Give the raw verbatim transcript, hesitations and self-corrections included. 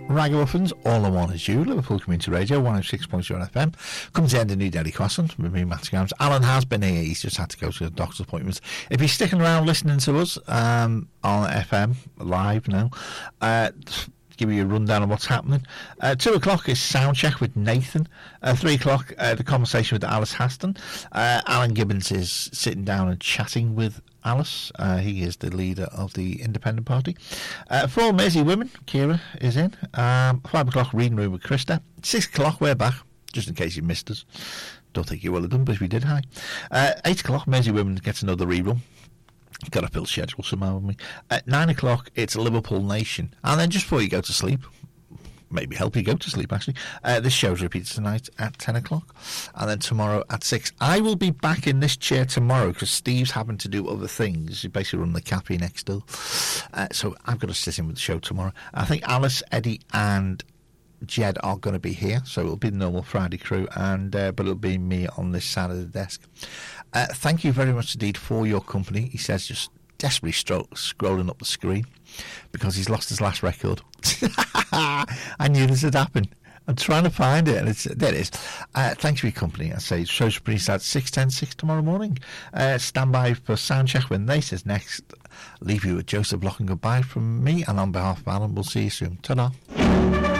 Ragamuffins, All I Want Is You, Liverpool Community Radio, one oh six point zero F M. Comes the end of New Delhi Crossing with me, Matthew Gams. Alan has been here, he's just had to go to a doctor's appointment. If he's sticking around listening to us um, on F M, live now, uh, give you a rundown of what's happening. Uh, two o'clock is Soundcheck with Nathan. Uh, three o'clock, uh, the conversation with Alice Haston. Uh, Alan Gibbons is sitting down and chatting with Alice. Uh, he is the leader of the Independent Party. Uh, four Mersey Women, Kira is in. Um, five o'clock, Reading Room with Krista. Six o'clock, we're back, just in case you missed us. Don't think you will have done, but if we did, hi. Uh, eight o'clock, Mersey Women gets another rerun. Got a full schedule somehow with me. At nine o'clock, it's Liverpool Nation. And then just before you go to sleep, maybe help you go to sleep, actually, uh, this show's repeated tonight at ten o'clock. And then tomorrow at six. I will be back in this chair tomorrow because Steve's having to do other things. He's basically running the cafe next door. Uh, so I've got to sit in with the show tomorrow. I think Alice, Eddie and Jed are going to be here. So it'll be the normal Friday crew, and uh, but it'll be me on this side of the desk. Uh, thank you very much indeed for your company. He says, just desperately stro- scrolling up the screen because he's lost his last record. I knew this had happened. I'm trying to find it, and it's there it is. Uh, thanks for your company. I say show's pretty sad. six ten six tomorrow morning. Uh, stand by for Soundcheck when they says next. Leave you with Joseph Lock and goodbye from me, and on behalf of Alan, we'll see you soon. Ta-da.